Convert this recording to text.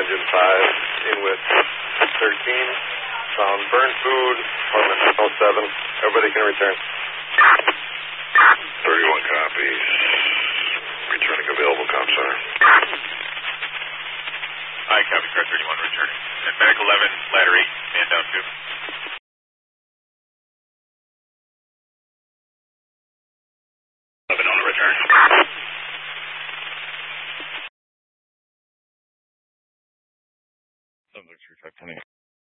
engine 5 in with 13. Found burnt food, apartment 907. Everybody can return. 31 copies. Returning available, Comm Center. I copy, car 31 returning. And Medic 11, ladder 8, man down 2. 11 on the return. Subject 3520.